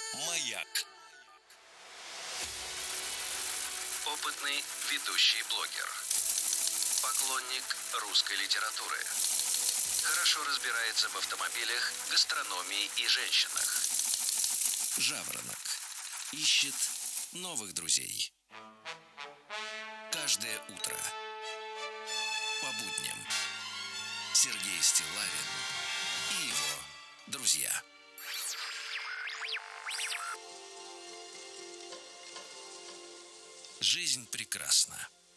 Маяк. Опытный ведущий блогер. Поклонник русской литературы. Хорошо разбирается в автомобилях, гастрономии и женщинах. Жаворонок. Ищет новых друзей. Каждое утро. По будням. Сергей Стиллавин и его друзья. Жизнь прекрасна.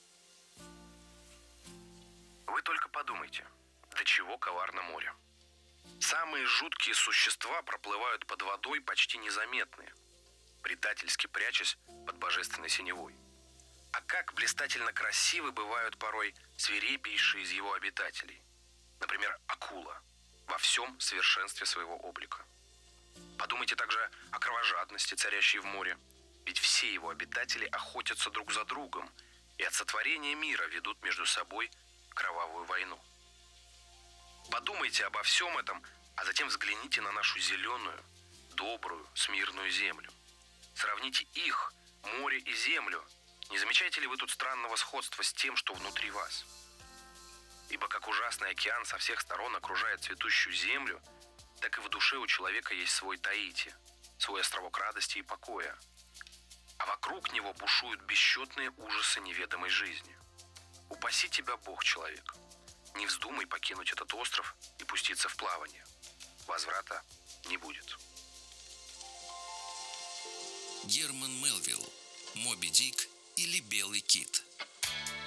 Вы только подумайте, до чего коварно море. Самые жуткие существа проплывают под водой почти незаметные, предательски прячась под божественной синевой. А как блистательно красивы бывают порой свирепейшие из его обитателей. Например, акула во всем совершенстве своего облика. Подумайте также о кровожадности, царящей в море. Ведь все его обитатели охотятся друг за другом и от сотворения мира ведут между собой кровавую войну. Подумайте обо всем этом, а затем взгляните на нашу зеленую, добрую, смирную землю. Сравните их, море и землю. Не замечаете ли вы тут странного сходства с тем, что внутри вас? Ибо как ужасный океан со всех сторон окружает цветущую землю, так и в душе у человека есть свой Таити, свой островок радости и покоя. А вокруг него бушуют бесчетные ужасы неведомой жизни. Упаси тебя Бог, человек. Не вздумай покинуть этот остров и пуститься в плавание. Возврата не будет. Герман Мелвилл. Моби Дик или Белый кит.